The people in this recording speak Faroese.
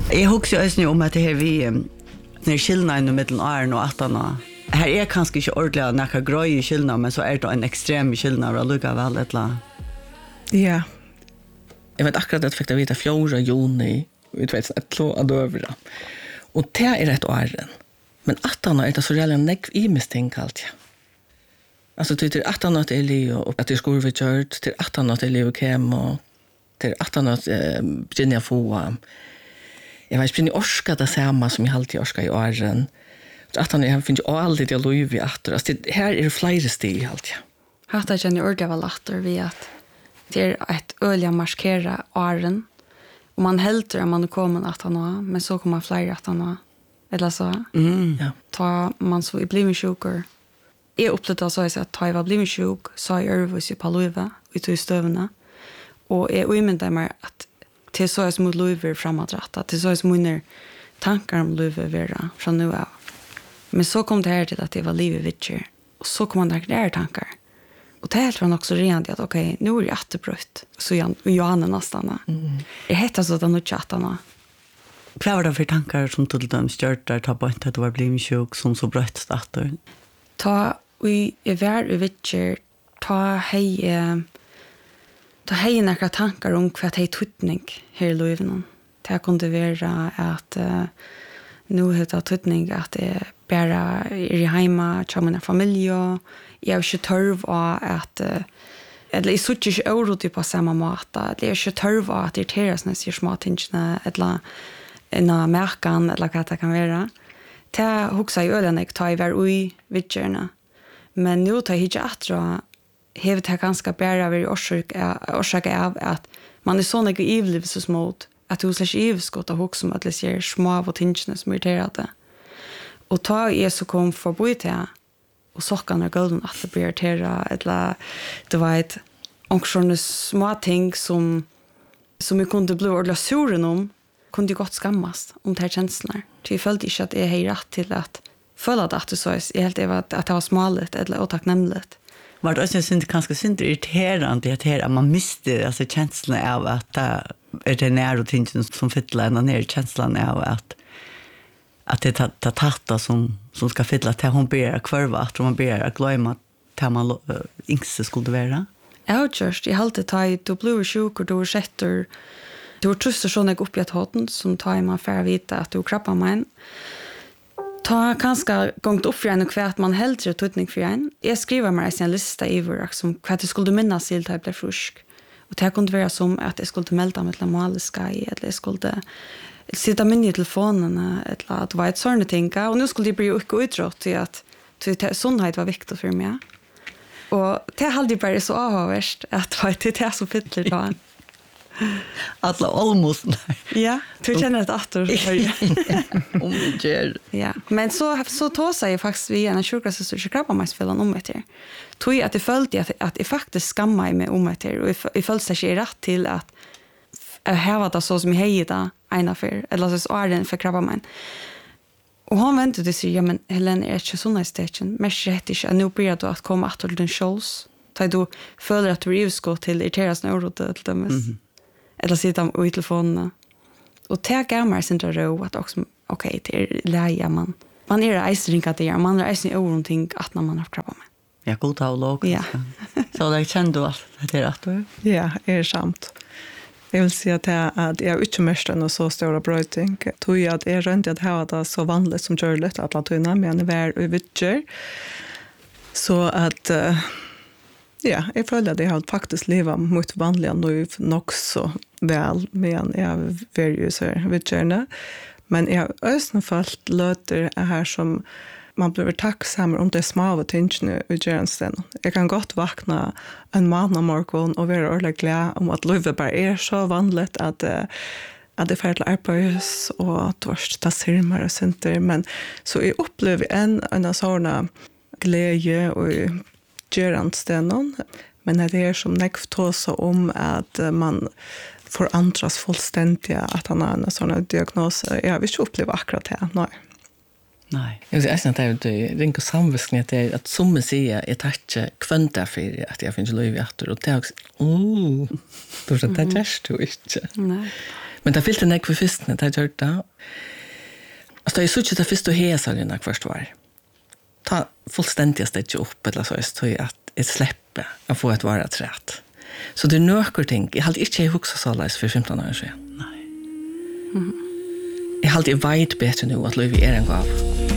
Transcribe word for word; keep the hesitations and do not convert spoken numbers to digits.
Jag husker också om att det här vi när skillnaden mellan åren och attarna. Här är kanske inte ordentligt några gröj skillnad, men så är det en extrem skillnad och lukar väl ett la. Ja. Jag vet akkurat att jag fick veta fjorda juni, vet vet ett klå av dövra. Och det är rätt åren. Men attarna är det så redan nekv i misstänk allt. Alltså till attarna att Eli och att det skulle vi kört till attarna att Eli och Kem och till attarna att Virginia få. Jag vet inte orska det samma som jag alltid orskar i åren. Att han är finns alltid det lov vi åter. Alltså det här är det flera steg allt. Hatta känner ordet väl åter vi att det är ett ölja markera åren. Och man helter man kommer att han har, men så kommer fler att han har. Eller så. Mm. Ja. Ta man så i blir sjuker. Jag upplevde så att ta jag var blivit sjuk så jag övervis på Louva ut i stövna. Och jag omynda mig att till så är som mot Louva framåt rätta. Till så är som under tankar om Louva vara från nu av. Men så kom det här till att det var livet vitcher. Och så kom man där tankar. Och det här var också rent att okej, nu är det jättebrött. Så jag och Johanna nästan. Mm. Det heter så att han inte chattarna. Vad var det för tankar som till dem störtar ta bort att du var blivit sjuk som så brött startar? Ta vi är vär i vitcher ta hej ta hej några tankar om vad det är tutning här i livet. Det kunde vara att uh, nu heter tutning att det bara är i hemma, tja mina familj och jag är inte törv av att uh, eller jag sitter inte orolig på samma mat. Eller jag är inte törv av att irriteras när jag ser små tingene eller en märkan eller vad det kan vara. Det huxar ju ölen jag tar i var ui vidgerna. Men nu tar jag inte att dra hevet det ganska bara vid orsak av att man är så mycket ivlivsmått att du släcker ivskott och huxar om att det ser små av tingene som irriterade. Och ta jag så kom förbi till och sockan är gulden att det blir irriterad eller det var ett också små ting som som jag kunde bli ordentligt suren om kunde ju gott skammas om det här känslorna. Så jag följde inte att jag har rätt till att följa det att det så är helt att att det var smaligt eller otacknämligt. Var det också synd kanske synd irriterande att här man miste alltså känslan av att det är det nära tingen som fylla en ner känslan av att att det tar ta, tatta som som ska fylla till hon ber kvarva att man ber att glömma att man inte skulle vara. Jag just i halt ta i du blue sjuk och du sätter du trustar såna upp i hatten som tar man för vita att du krappar man. Ta kanske gångt upp för en och kvärt man hellre tutning för en. Jag skriver mig en lista över som kvart det skulle minnas till att jag blev frisk. Och det kunde vara som att jag skulle melda mig till måliska eller jag skulle sitta med i telefonen eller att det var ett sådant tänka och nu skulle det bli utrått till att sånhet var viktigt för mig. Och det hade bara så avhörst att det var det det som fyller då. Alla almost. Ja, du känner ett attor. Om det gör. Ja, men så så tar sig faktiskt vi en sjukhus så ska krabba mig spela om det. Tror jag att det följde att att det faktiskt skammar mig om det och i följde sig rätt till att här var det så som hejda en affär eller så är den för krabba mig. Och han väntade till sig, ja men Helen är inte sån här station. Men jag heter inte, nu blir det att komma att den shows. Ta du följer att du är utskott till irriteras när du till dem. Mm. Eller sitta i telefonen. Och det gamla sin ro att också, okej, okay, det är läge man. Man är icerinkat det, man är icering oro någonting att när man har krabba med. Ja, god tavlog. Ja. Så det känner du att det är rätt då? Ja, det är sant. Jag vill säga att jag är inte mest en så stora bröting. Jag tror att det är rönt att ha det så vanligt som görligt att latorna, men det är utgör. Så att, ja, jag följer att jag har faktiskt levat mot vanliga nu nog så väl, men jag är ju så utgörande. Men jag har också följt löter här som man blir tacksam om det små tingene i gjørensten. Jeg kan godt vakna en mann om morgen og være ordentlig glad om at livet bare er så vanligt at, at det er ferdig arbeids og tørst, det sirmer og synter. Men så jeg opplever en en sånn glede og gjørensten. Men det er som nekv tåse om at man forandras fullstendig at han har en sånn diagnos. Jeg har ikke opplevd akkurat det, nei. Nej. Jag vill säga att det är ringa samviskning att att som säger jag tackar kvänta för att jag finns löv efter och det också. Oh. Då så det just du inte. Nej. Men det fyllte nek for fyrstene, det har gjort det. Altså, det er så ikke det første hesaljen jeg først var. Ta fullstendig stedet opp, eller så jeg at jeg slipper å få et vare træt. Så det er nøkker ting. Jeg hadde ikke hukset så leis for femton år siden. Nei. Jeg hadde veit bedre nå at livet er en gav.